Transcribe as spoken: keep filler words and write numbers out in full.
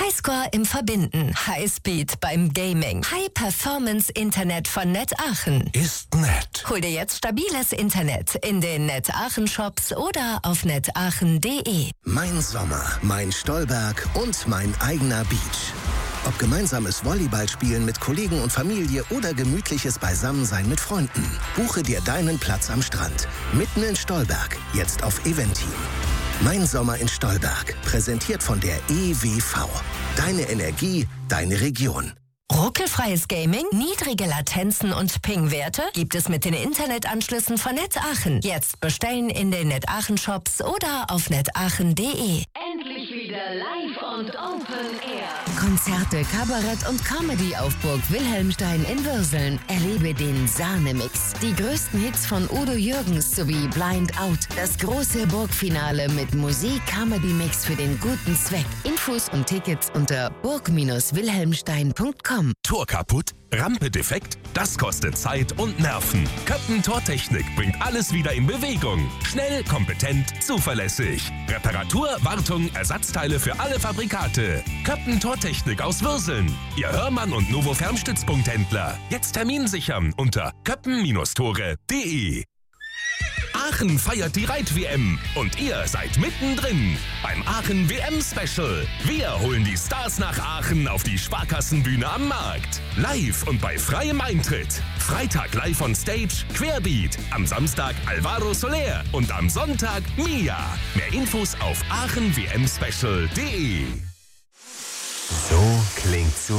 Highscore im Verbinden, Highspeed beim Gaming, High-Performance-Internet von Net Aachen. Ist nett. Hol dir jetzt stabiles Internet in den Net Aachen Shops oder auf netaachen punkt de. Mein Sommer, mein Stolberg und mein eigener Beach. Ob gemeinsames Volleyballspielen mit Kollegen und Familie oder gemütliches Beisammensein mit Freunden. Buche dir deinen Platz am Strand. Mitten in Stolberg. Jetzt auf Eventim. Mein Sommer in Stolberg. Präsentiert von der E W V. Deine Energie, deine Region. Ruckelfreies Gaming, niedrige Latenzen und Ping-Werte gibt es mit den Internetanschlüssen von Net Aachen. Jetzt bestellen in den Net Aachen Shops oder auf netaachen punkt de. Endlich wieder live und Open Air. Konzerte, Kabarett und Comedy auf Burg Wilhelmstein in Würseln. Erlebe den Sahne-Mix. Die größten Hits von Udo Jürgens sowie Blind Out. Das große Burgfinale mit Musik-Comedy-Mix für den guten Zweck. Infos und Tickets unter burg wilhelmstein punkt com. Tor kaputt? Rampe defekt? Das kostet Zeit und Nerven. Köppen Tortechnik bringt alles wieder in Bewegung. Schnell, kompetent, zuverlässig. Reparatur, Wartung, Ersatzteile für alle Fabrikate. Köppen Tortechnik aus Würseln. Ihr Hörmann und Novo Fernstützpunkthändler. Jetzt Termin sichern unter köppen Tore punkt de. Aachen feiert die Reit-W M und ihr seid mittendrin beim Aachen-W M-Special. Wir holen die Stars nach Aachen auf die Sparkassenbühne am Markt. Live und bei freiem Eintritt. Freitag live on Stage Querbeat, am Samstag Alvaro Soler und am Sonntag Mia. Mehr Infos auf aachen w m special punkt de. So klingt so